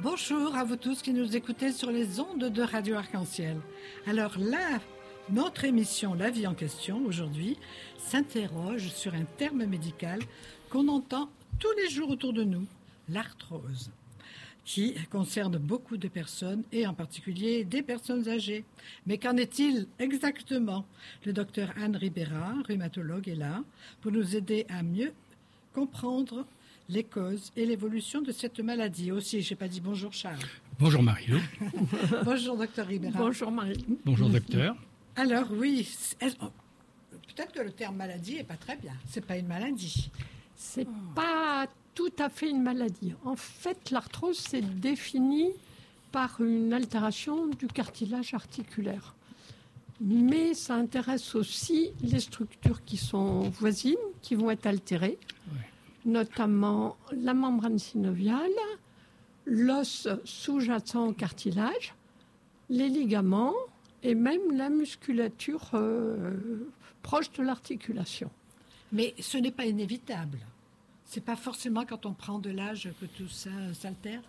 Bonjour à vous tous qui nous écoutez sur les ondes de Radio Arc-en-Ciel. Alors là, notre émission La vie en question aujourd'hui s'interroge sur un terme médical qu'on entend tous les jours autour de nous, l'arthrose, qui concerne beaucoup de personnes et en particulier des personnes âgées. Mais qu'en est-il exactement? Le docteur Anne Ribera, rhumatologue, est là pour nous aider à mieux comprendre les causes et l'évolution de cette maladie. Aussi, je n'ai pas dit bonjour Charles. Bonjour Marie-Lou. Bonjour docteur Ribera. Bonjour Marie. Bonjour docteur. Alors oui, peut-être que le terme maladie n'est pas très bien. C'est pas une maladie. C'est pas tout à fait une maladie. En fait, l'arthrose, c'est défini par une altération du cartilage articulaire. Mais ça intéresse aussi les structures qui sont voisines, qui vont être altérées, notamment la membrane synoviale, l'os sous-jacent au cartilage, les ligaments et même la musculature proche de l'articulation. Mais ce n'est pas inévitable. C'est pas forcément quand on prend de l'âge que tout ça s'altère.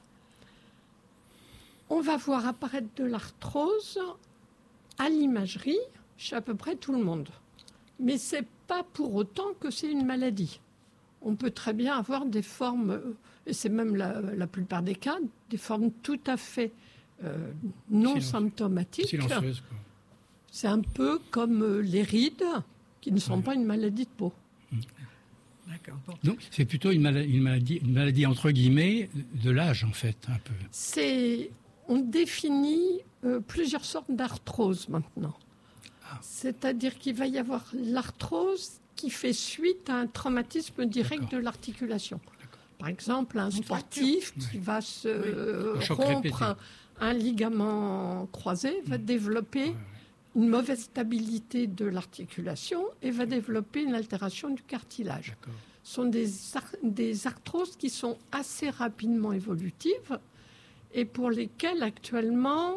On va voir apparaître de l'arthrose à l'imagerie chez à peu près tout le monde. Mais c'est pas pour autant que c'est une maladie. On peut très bien avoir des formes, et c'est même la plupart des cas, des formes tout à fait non symptomatiques. Silencieuse, quoi. C'est un peu comme les rides, qui ne sont pas une maladie de peau. D'accord. Bon. Donc c'est plutôt une maladie entre guillemets de l'âge en fait, un peu. On définit plusieurs sortes d'arthrose maintenant. C'est-à-dire qu'il va y avoir l'arthrose qui fait suite à un traumatisme direct de l'articulation. Par exemple, un sportif qui va se rompre un ligament croisé va développer une mauvaise stabilité de l'articulation et va développer une altération du cartilage. Ce sont des arthroses qui sont assez rapidement évolutives et pour lesquelles actuellement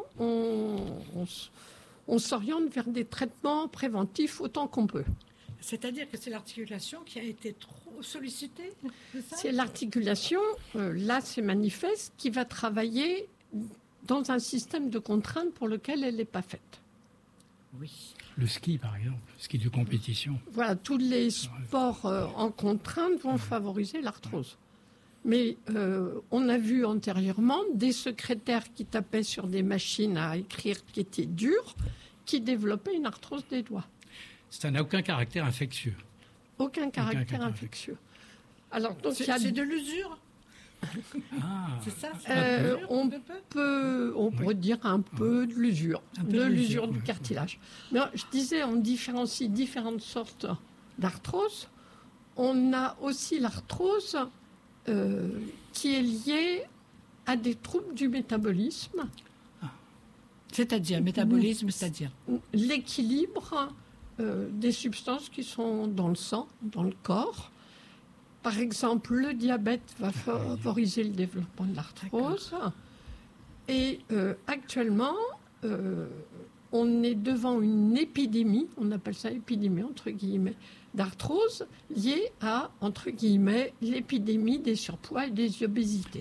on s'oriente vers des traitements préventifs autant qu'on peut. C'est-à-dire que c'est l'articulation qui a été trop sollicitée, c'est ça? C'est l'articulation, là c'est manifeste, qui va travailler dans un système de contraintes pour lequel elle n'est pas faite. Oui. Le ski par exemple, le ski de compétition. Voilà, tous les sports en contrainte vont favoriser l'arthrose. Mais on a vu antérieurement des secrétaires qui tapaient sur des machines à écrire qui étaient dures, qui développaient une arthrose des doigts. Ça n'a aucun caractère infectieux. Aucun caractère infectieux. Alors, donc, c'est de l'usure. C'est ça, on pourrait dire un peu de l'usure, du cartilage. Mais je disais, on différencie différentes sortes d'arthrose. On a aussi l'arthrose qui est liée à des troubles du métabolisme. C'est-à-dire, métabolisme, c'est-à-dire l'équilibre des substances qui sont dans le sang, dans le corps. Par exemple, le diabète va favoriser le développement de l'arthrose. Et actuellement, on est devant une épidémie, on appelle ça épidémie entre guillemets, d'arthrose liée à, entre guillemets, l'épidémie des surpoids et des obésités.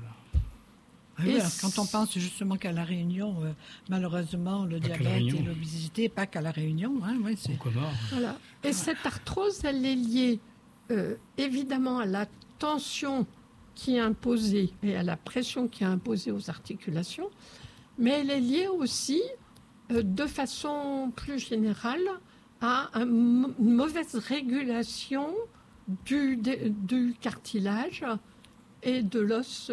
Quand on pense justement qu'à La Réunion, malheureusement, le diabète et l'obésité, pas qu'à La Réunion. C'est... Voilà. Et cette arthrose, elle est liée évidemment à la tension qui est imposée et à la pression qui est imposée aux articulations, mais elle est liée aussi, de façon plus générale, à une mauvaise régulation du cartilage et de l'os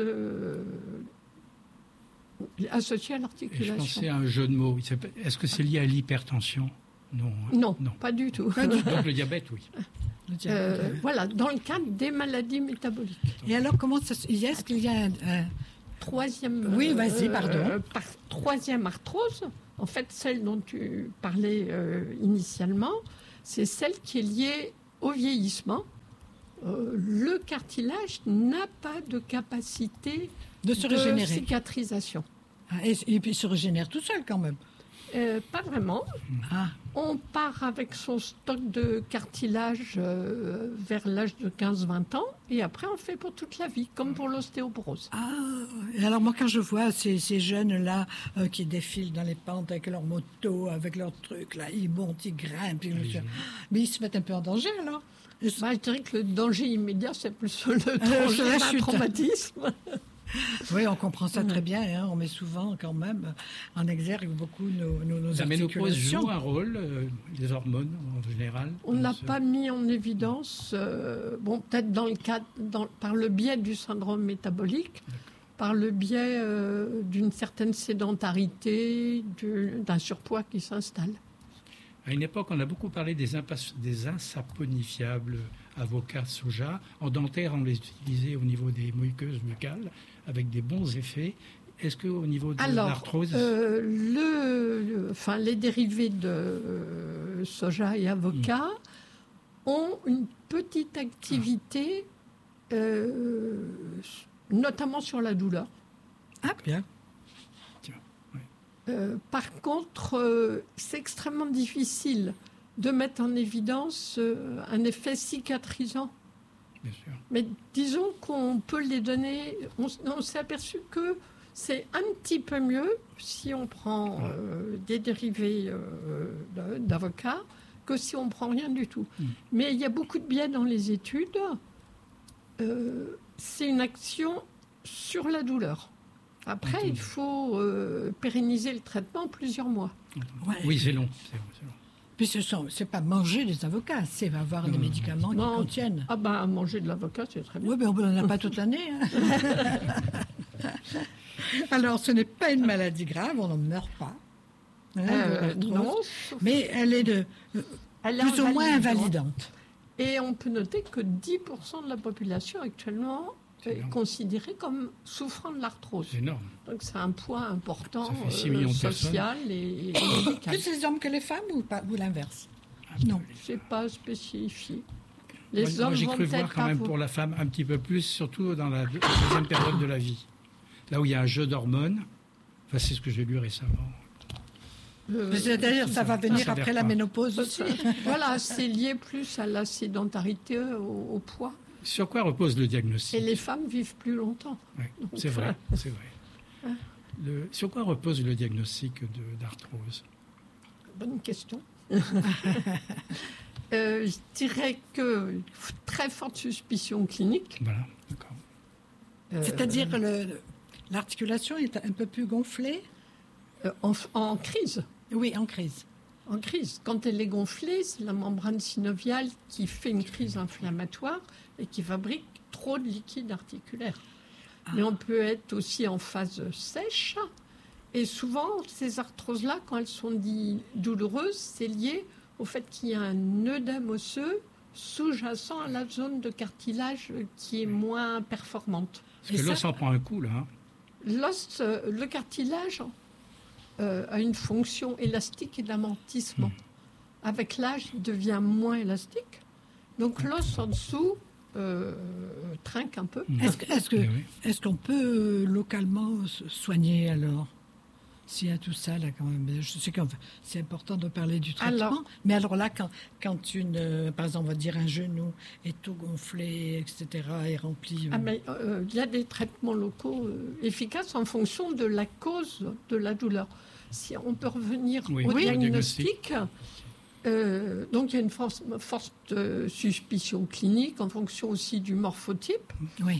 associé à l'articulation. Je pensais à un jeu de mots. Est-ce que c'est lié à l'hypertension? Non, pas du tout. Donc le diabète, oui. Voilà, dans le cadre des maladies métaboliques. Et alors, est-ce qu'il y a un troisième... Oui, vas-y, pardon. Troisième arthrose, en fait, celle dont tu parlais initialement, c'est celle qui est liée au vieillissement. Le cartilage n'a pas de capacité de se régénérer. Cicatrisation. Et puis il se régénère tout seul quand même. Pas vraiment. Ah. On part avec son stock de cartilage vers l'âge de 15-20 ans et après on fait pour toute la vie, comme pour l'ostéoporose. Ah, et alors moi quand je vois ces jeunes-là qui défilent dans les pentes avec leur moto, avec leurs trucs, là, ils montent, ils grimpent, mais ils se mettent un peu en danger alors. Je dirais que le danger immédiat, c'est plus le danger d'un traumatisme. Oui, on comprend ça très bien. Hein. On met souvent quand même en exergue beaucoup nos la articulations. ménopause joue un rôle, les hormones en général. On n'a pas mis en évidence, peut-être dans le cadre, par le biais du syndrome métabolique, par le biais d'une certaine sédentarité, d'un surpoids qui s'installe. À une époque, on a beaucoup parlé des insaponifiables avocats soja. En dentaire, on les utilisait au niveau des muqueuses buccales avec des bons effets. Est-ce qu'au niveau de l'arthrose... les dérivés de soja et avocat ont une petite activité, notamment sur la douleur. Ah, bien. Par contre, c'est extrêmement difficile de mettre en évidence un effet cicatrisant. Bien sûr. Mais disons qu'on peut les donner. On s'est aperçu que c'est un petit peu mieux si on prend des dérivés d'avocat que si on prend rien du tout. Mais il y a beaucoup de biais dans les études. C'est une action sur la douleur. Après, il faut pérenniser le traitement plusieurs mois. Ouais. Oui, c'est long. Puis c'est pas manger des avocats, c'est avoir des médicaments qui contiennent. Ah ben, manger de l'avocat, c'est très bien. Oui, mais on n'en a pas toute l'année. Hein. Alors, ce n'est pas une maladie grave, on n'en meurt pas. Non. Mais elle est plus ou moins invalidante. Et on peut noter que 10% de la population actuellement est considérée comme souffrant de l'arthrose. C'est énorme. Donc c'est un poids important social et médical. Plus les hommes que les femmes ou l'inverse? Non, c'est pas spécifié. Les hommes j'ai vont cru voir quand même pour la femme un petit peu plus, surtout dans la deuxième période de la vie. Là où il y a un jeu d'hormones, enfin, c'est ce que j'ai lu récemment. C'est-à-dire ça va venir après la ménopause aussi. Voilà, c'est lié plus à la sédentarité, au poids. Sur quoi repose le diagnostic? Et les femmes vivent plus longtemps. Oui, c'est vrai. Sur quoi repose le diagnostic d'arthrose? Bonne question. Je dirais que très forte suspicion clinique. Voilà, d'accord. C'est-à-dire l'articulation est un peu plus gonflée? En crise. Oui, en crise. En crise. Quand elle est gonflée, c'est la membrane synoviale qui fait une crise inflammatoire et qui fabrique trop de liquide articulaire. Mais on peut être aussi en phase sèche. Et souvent, ces arthroses-là, quand elles sont dites douloureuses, c'est lié au fait qu'il y a un œdème osseux sous-jacent à la zone de cartilage qui est moins performante. Parce que l'os en prend un coup, là. L'os, le cartilage a une fonction élastique et d'amortissement. Avec l'âge, il devient moins élastique. Donc l'os en dessous trinque un peu. Est-ce qu'on peut localement soigner alors? S'il y a tout ça, là, quand même. Je sais que c'est important de parler du traitement. Mais alors là, quand par exemple, on va dire un genou est tout gonflé, etc., est rempli... il y a des traitements locaux efficaces en fonction de la cause de la douleur. Si on peut revenir au diagnostic... donc il y a une forte suspicion clinique en fonction aussi du morphotype. Oui.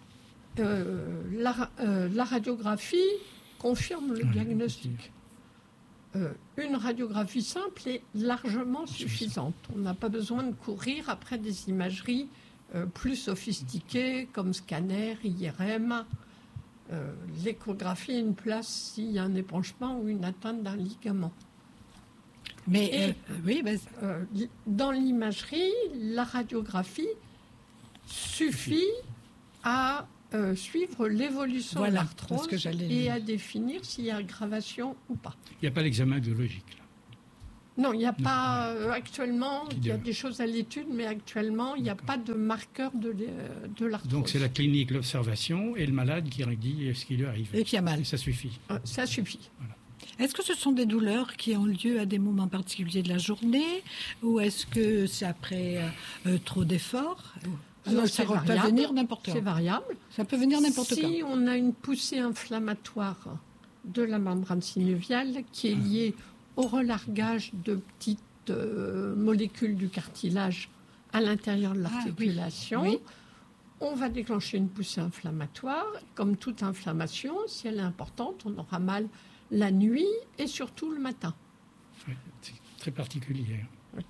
La radiographie confirme le diagnostic. Une radiographie simple est largement suffisante. On n'a pas besoin de courir après des imageries plus sophistiquées comme scanner, IRM. L'échographie a une place s'il y a un épanchement ou une atteinte d'un ligament. Mais dans l'imagerie, la radiographie suffit à suivre l'évolution de l'arthrose et à définir s'il y a aggravation ou pas. Il n'y a pas l'examen biologique, là? Non, il n'y a pas actuellement. Il y a des choses à l'étude, mais actuellement, il n'y a pas de marqueur de l'arthrose. Donc c'est la clinique, l'observation et le malade qui dit ce qui lui arrive. Et qui a mal. Et ça suffit. Ça suffit. Voilà. Est-ce que ce sont des douleurs qui ont lieu à des moments particuliers de la journée ou est-ce que c'est après trop d'efforts? Ça peut venir n'importe quand. C'est variable. Ça peut venir n'importe quand. Si on a une poussée inflammatoire de la membrane synoviale qui est liée au relargage de petites molécules du cartilage à l'intérieur de l'articulation, oui. On va déclencher une poussée inflammatoire. Comme toute inflammation, si elle est importante, on aura mal la nuit et surtout le matin. Oui, c'est très particulier.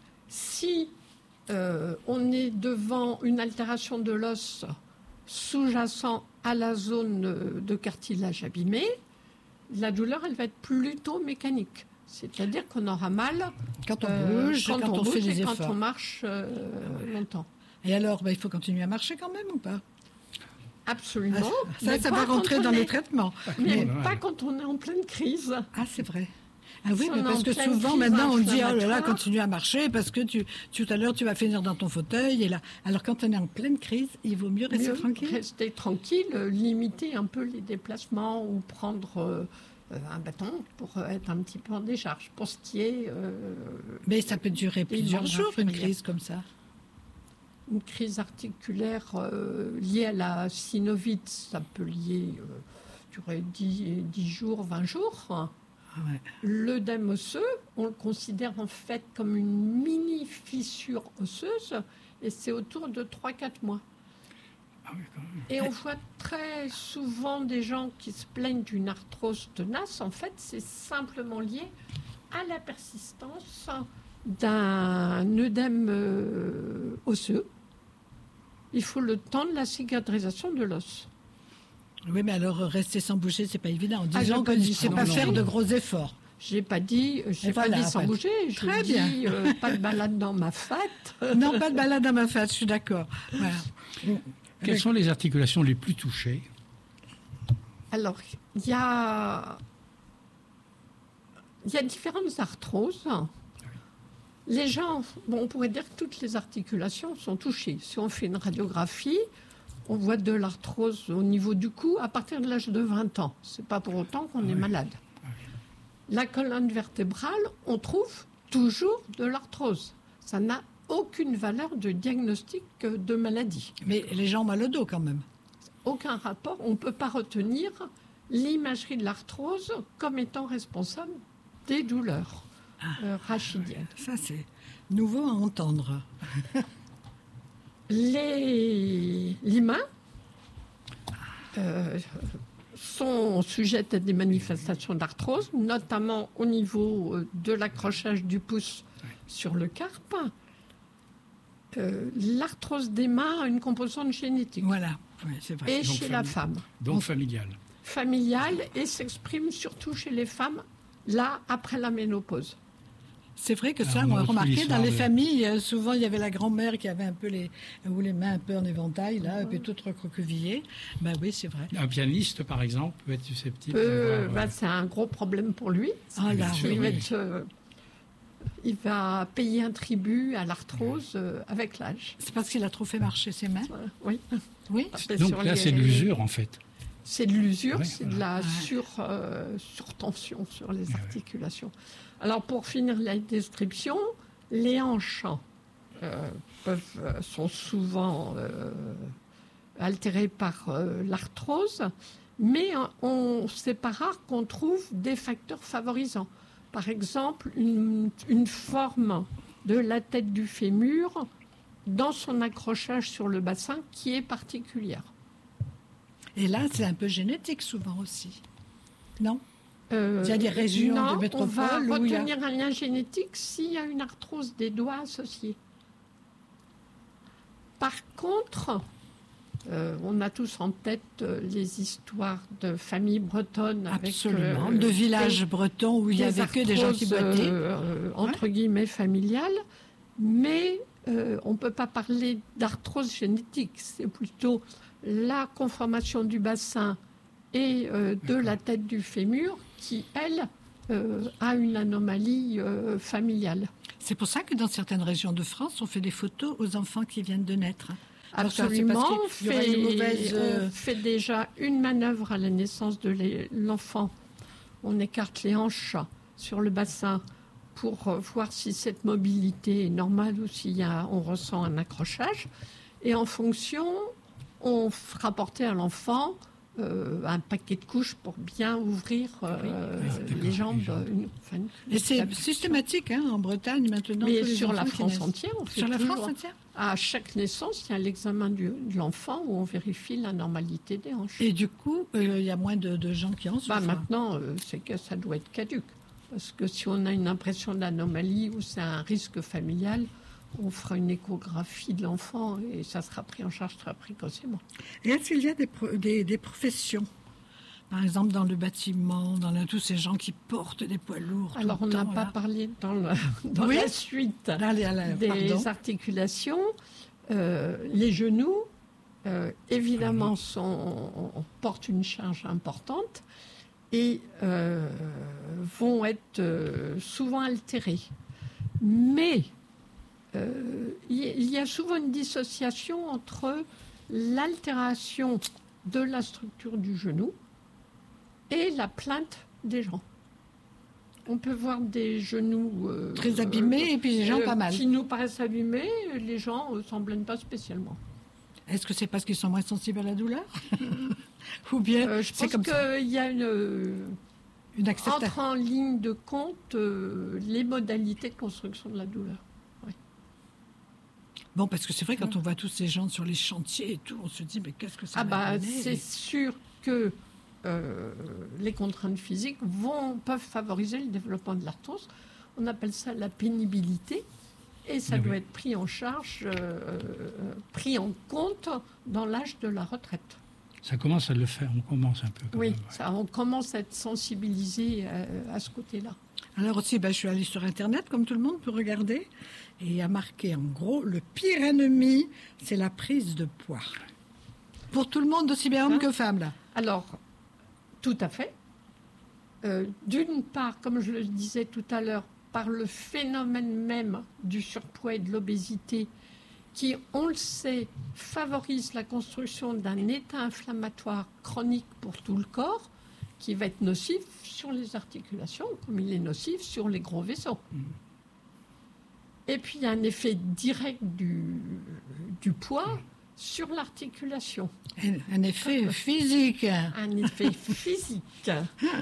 Si on est devant une altération de l'os sous-jacent à la zone de cartilage abîmé, la douleur, elle va être plutôt mécanique. C'est-à-dire qu'on aura mal quand on bouge, quand on fait des efforts. Quand on marche longtemps. Et alors, il faut continuer à marcher quand même ou pas? Absolument. Ça va rentrer dans les traitements. Mais pas quand on est en pleine crise. Ah, c'est vrai. Ah oui, mais parce que souvent, maintenant, on dit, oh là là, continue à marcher parce que tout à l'heure, tu vas finir dans ton fauteuil. Et là. Alors, quand on est en pleine crise, il vaut mieux rester tranquille. Rester tranquille, limiter un peu les déplacements ou prendre un bâton pour être un petit peu en décharge. Pour ce qui est... mais ça peut durer plusieurs jours, une crise comme ça. Une crise articulaire liée à la synovite, ça peut durer 10 jours, 20 jours. Ah ouais. L'œdème osseux, on le considère en fait comme une mini fissure osseuse et c'est autour de 3-4 mois. Ah oui, quand même. Et on voit très souvent des gens qui se plaignent d'une arthrose tenace. En fait, c'est simplement lié à la persistance d'un œdème osseux. Il faut le temps de la cicatrisation de l'os. Oui, mais alors rester sans bouger, c'est pas évident. Disons que c'est pas faire de gros efforts. J'ai pas dit sans bouger. Très bien. Pas de balade dans ma fête. Non, pas de balade dans ma fête. Je suis d'accord. Voilà. Quelles sont les articulations les plus touchées? Alors, il y a différentes arthroses. Les gens, on pourrait dire que toutes les articulations sont touchées. Si on fait une radiographie, on voit de l'arthrose au niveau du cou à partir de l'âge de 20 ans. Ce n'est pas pour autant qu'on est malade. La colonne vertébrale, on trouve toujours de l'arthrose. Ça n'a aucune valeur de diagnostic de maladie. Mais les gens ont mal au dos quand même. Aucun rapport. On ne peut pas retenir l'imagerie de l'arthrose comme étant responsable des douleurs rachidiennes. Ça, c'est nouveau à entendre. Les mains sont sujettes à des manifestations d'arthrose, notamment au niveau de l'accrochage du pouce sur le carpe. L'arthrose des mains a une composante génétique. Voilà, oui, c'est vrai. Et donc chez la femme. Donc familiale. Familiale et s'exprime surtout chez les femmes, là, après la ménopause. C'est vrai que ça, on a remarqué dans les familles, souvent il y avait la grand-mère qui avait un peu les mains un peu en éventail, là, et puis toutes recroquevillées. Ben oui, c'est vrai. Un pianiste, par exemple, peut être susceptible. C'est un gros problème pour lui. Ah là, il va payer un tribut à l'arthrose avec l'âge. C'est parce qu'il a trop fait marcher ses mains. Oui. Oui. Donc là, c'est de l'usure, en fait. C'est de l'usure, c'est de la surtension sur les articulations. Alors, pour finir la description, les hanches sont souvent altérées par l'arthrose, mais c'est pas rare qu'on trouve des facteurs favorisants. Par exemple, une forme de la tête du fémur dans son accrochage sur le bassin qui est particulière. Et là, c'est un peu génétique souvent aussi, non? Il y a des régions de métropole on va retenir un lien génétique s'il y a une arthrose des doigts associée. Par contre, on a tous en tête les histoires de familles bretonnes. Absolument, avec, de villages bretons où il n'y avait que des gens qui boitaient. Entre guillemets familiales, mais on ne peut pas parler d'arthrose génétique. C'est plutôt la conformation du bassin et de la tête du fémur qui, elle, a une anomalie familiale. C'est pour ça que dans certaines régions de France, on fait des photos aux enfants qui viennent de naître. Absolument. On fait déjà une manœuvre à la naissance de l'enfant on écarte les hanches sur le bassin pour voir si cette mobilité est normale ou on ressent un accrochage. Et en fonction, on fera porter à l'enfant un paquet de couches pour bien ouvrir les jambes. Et c'est systématique en Bretagne maintenant. Mais sur la France entière, on fait sur la France entière. À chaque naissance, il y a l'examen de l'enfant où on vérifie la normalité des hanches. Et du coup, il y a moins de gens qui en souffrent. Maintenant, c'est que ça doit être caduque. Parce que si on a une impression d'anomalie ou c'est un risque familial, on fera une échographie de l'enfant et ça sera pris en charge très précocement. Et est-ce qu'il y a des professions, par exemple dans le bâtiment, tous ces gens qui portent des poids lourds? Alors on n'a pas parlé dans la suite des articulations. Les genoux, évidemment, portent une charge importante et vont être souvent altérés. Mais il y a souvent une dissociation entre l'altération de la structure du genou et la plainte des gens. On peut voir des genoux très abîmés et puis des gens pas mal. Qui nous paraissent abîmés, les gens ne s'en plaignent pas spécialement. Est-ce que c'est parce qu'ils sont moins sensibles à la douleur? Ou bien je pense qu'il y a une acceptation. Entre en ligne de compte les modalités de construction de la douleur. Oui. Bon, parce que c'est vrai, quand on voit tous ces gens sur les chantiers et tout, on se dit, mais qu'est-ce que ça va donner? C'est sûr que les contraintes physiques peuvent favoriser le développement de l'arthrose. On appelle ça la pénibilité. Et ça doit être pris en charge, pris en compte dans l'âge de la retraite. Ça commence à le faire, on commence un peu. Oui, on commence à être sensibilisé à ce côté-là. Alors aussi, je suis allée sur Internet, comme tout le monde peut regarder, et il y a marqué en gros, le pire ennemi, c'est la prise de poids. Pour tout le monde, aussi bien homme que femme, là. Alors, tout à fait. D'une part, comme je le disais tout à l'heure, par le phénomène même du surpoids et de l'obésité, qui, on le sait, favorise la construction d'un état inflammatoire chronique pour tout le corps, qui va être nocif sur les articulations, comme il est nocif sur les gros vaisseaux. Et puis, il y a un effet direct du poids sur l'articulation. Un effet physique. Un effet physique.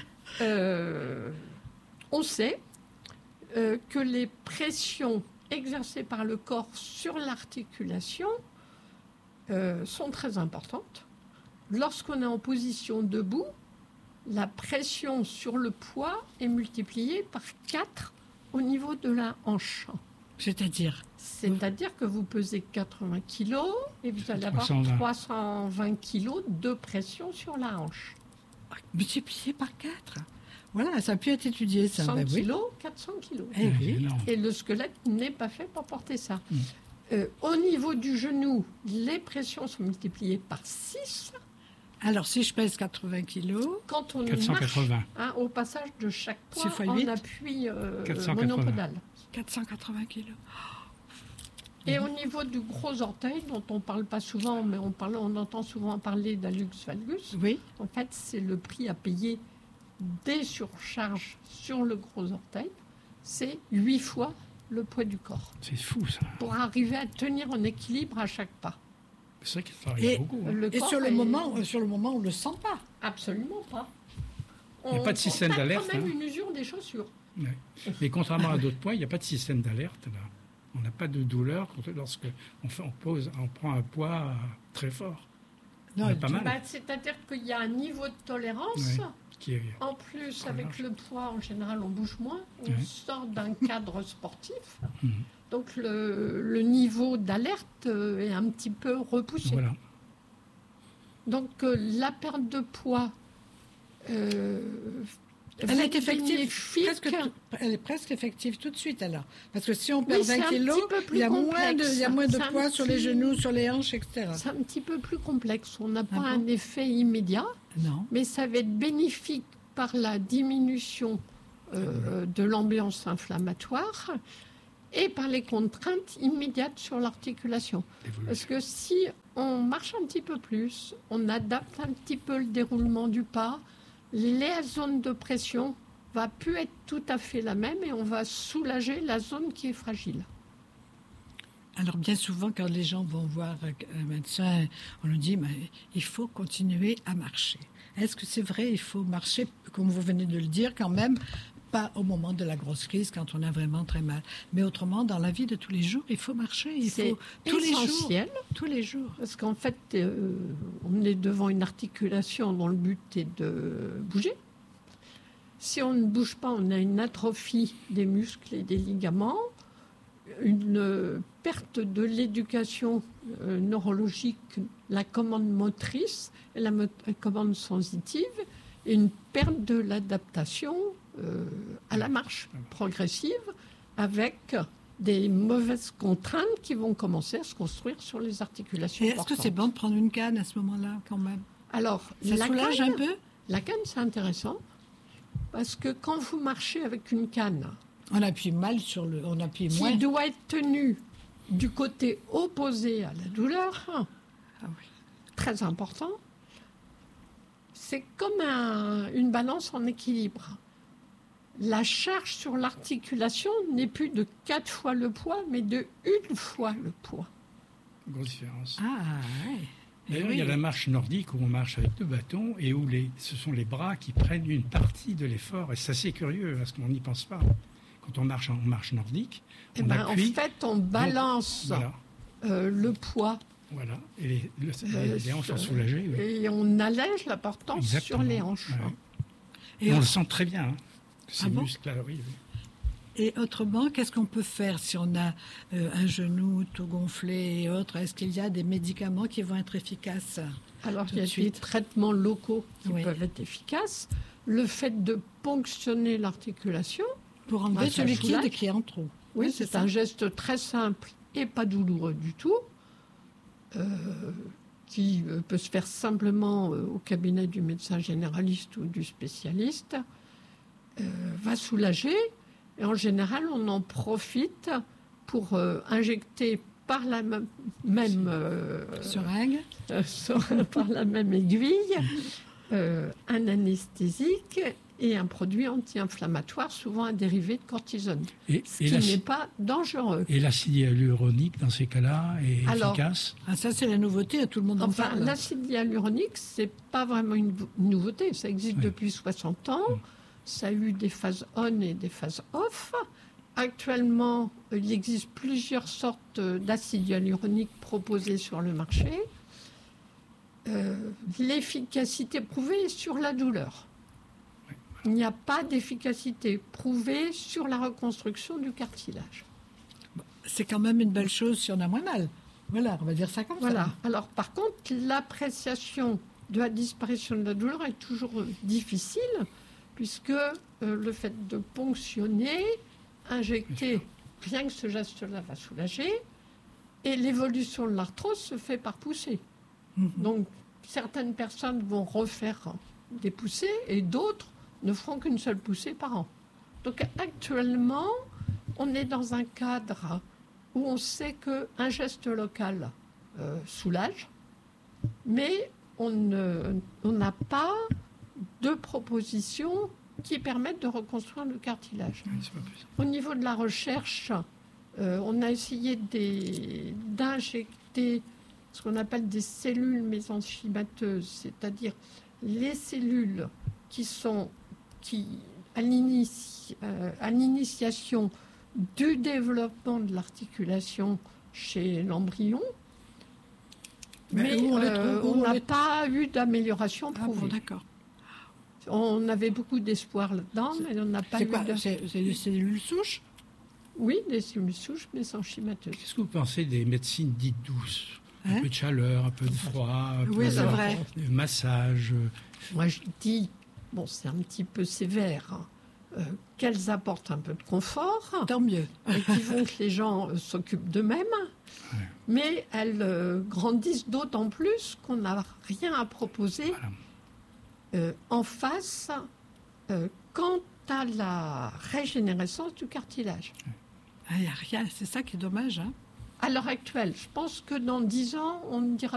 On sait que les pressions exercées par le corps sur l'articulation sont très importantes. Lorsqu'on est en position debout, la pression sur le poids est multipliée par 4 au niveau de la hanche. C'est-à-dire que vous pesez 80 kg et vous allez avoir 320 kg de pression sur la hanche. Multiplié par 4. Voilà, ça a pu être étudié, ça. 100 kg, 400 kg. Et le squelette n'est pas fait pour porter ça. Au niveau du genou, les pressions sont multipliées par 6. Alors, si je pèse 80 kg... Quand on 480. marche, au passage de chaque poids, en appui monopodal. 480 kg. Et au niveau du gros orteil, dont on ne parle pas souvent, mais on entend souvent parler d'hallux valgus, en fait, c'est le prix à payer des surcharges sur le gros orteil. C'est 8 fois le poids du corps. C'est fou, ça. Pour arriver à tenir en équilibre à chaque pas. C'est vrai qu'il travaille beaucoup. Et sur le moment, on ne le sent pas. Absolument pas. Il n'y a pas de système d'alerte. On a quand même une usure des chaussures. Ouais. Mais contrairement à d'autres poids, il n'y a pas de système d'alerte. Là. On n'a pas de douleur lorsqu'on prend un poids très fort. Non, pas mal. C'est-à-dire qu'il y a un niveau de tolérance. Qui en plus, avec le poids, en général, on bouge moins. On sort d'un cadre sportif. Donc, le niveau d'alerte est un petit peu repoussé. Voilà. Donc, la perte de poids... elle est effective, elle est presque effective tout de suite, alors. Parce que si on perd 20 kilos, il y a moins de poids sur les genoux, sur les hanches, etc. C'est un petit peu plus complexe. On n'a pas un effet immédiat, mais ça va être bénéfique par la diminution de l'ambiance inflammatoire et par les contraintes immédiates sur l'articulation. Parce que si on marche un petit peu plus, on adapte un petit peu le déroulement du pas, la zone de pression va plus être tout à fait la même et on va soulager la zone qui est fragile. Alors bien souvent, quand les gens vont voir un médecin, on nous dit il faut continuer à marcher. Est-ce que c'est vrai, il faut marcher, comme vous venez de le dire quand même, pas au moment de la grosse crise, quand on a vraiment très mal. Mais autrement, dans la vie de tous les jours, il faut marcher. C'est essentiel. Tous les jours. Parce qu'en fait, on est devant une articulation dont le but est de bouger. Si on ne bouge pas, on a une atrophie des muscles et des ligaments, une perte de l'éducation neurologique, la commande motrice et la commande sensitive, et une perte de l'adaptation à la marche progressive avec des mauvaises contraintes qui vont commencer à se construire sur les articulations. Et est-ce que c'est bon de prendre une canne à ce moment-là quand même? Alors, ça soulage un peu? La canne, c'est intéressant parce que quand vous marchez avec une canne, on appuie mal sur on appuie moins. Qui doit être tenue du côté opposé à la douleur. Ah oui. Très important. C'est comme une balance en équilibre. La charge sur l'articulation n'est plus de 4 fois le poids, mais de 1 fois le poids. Grosse différence. Ah, ouais. D'ailleurs, il y a la marche nordique où on marche avec 2 bâtons et où ce sont les bras qui prennent une partie de l'effort. Et c'est assez curieux parce qu'on n'y pense pas. Quand on marche en marche nordique, on appuie. En fait, on balance le poids. Voilà, et les hanches sont soulagées. Oui. Et on allège la portance sur les hanches. Ouais. Et on le sent très bien, ces bon muscles-là, oui. Et autrement, qu'est-ce qu'on peut faire si on a un genou tout gonflé et autres? Est-ce qu'il y a des médicaments qui vont être efficaces? Alors, il y a des traitements locaux qui peuvent être efficaces. Le fait de ponctionner l'articulation, pour enlever ce liquide qui est en trop. Oui, c'est un geste très simple et pas douloureux du tout, qui peut se faire simplement au cabinet du médecin généraliste ou du spécialiste, va soulager. Et en général, on en profite pour injecter par la même seringue, par la même aiguille, un anesthésique et un produit anti-inflammatoire, souvent un dérivé de cortisone, ce qui n'est pas dangereux. Et l'acide hyaluronique, dans ces cas-là, est efficace? Ça, c'est la nouveauté, tout le monde en parle. L'acide hyaluronique, ce n'est pas vraiment une nouveauté, ça existe depuis 60 ans, ça a eu des phases on et des phases off. Actuellement, il existe plusieurs sortes d'acide hyaluronique proposés sur le marché. L'efficacité prouvée est sur la douleur. Il n'y a pas d'efficacité prouvée sur la reconstruction du cartilage. C'est quand même une belle chose si on a moins mal. Voilà, on va dire ça comme ça. Alors, par contre, l'appréciation de la disparition de la douleur est toujours difficile, puisque le fait de ponctionner, injecter, rien que ce geste-là va soulager, et l'évolution de l'arthrose se fait par poussée. Donc, certaines personnes vont refaire des poussées et d'autres ne feront qu'une seule poussée par an. Donc, actuellement, on est dans un cadre où on sait qu'un geste local soulage, mais on n'a pas de propositions qui permettent de reconstruire le cartilage. Au niveau de la recherche, on a essayé d'injecter ce qu'on appelle des cellules mésenchymateuses, c'est-à-dire les cellules qui à l'initiation du développement de l'articulation chez l'embryon, mais on n'a pas eu d'amélioration prouvée. Bon, d'accord. On avait beaucoup d'espoir là-dedans, mais on n'a pas eu C'est des cellules souches? Oui, des cellules souches mésenchymateuses. Qu'est-ce que vous pensez des médecines dites douces? Un peu de chaleur, un peu de froid, un peu de massage. Moi, je dis, c'est un petit peu sévère, qu'elles apportent un peu de confort. Tant mieux. Et qui font que les gens s'occupent d'eux-mêmes. Ouais. Mais elles grandissent d'autant plus qu'on n'a rien à proposer en face quant à la régénérescence du cartilage. Il n'y a rien, c'est ça qui est dommage. À l'heure actuelle, je pense que dans 10 ans, on ne dira